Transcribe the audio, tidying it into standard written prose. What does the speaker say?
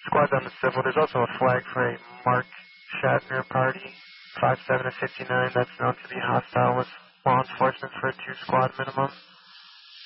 Squad's on the civil. There's also a flag for a Mark Shatner party, 57 to 59. That's known to be hostile with law enforcement for a 2-squad minimum.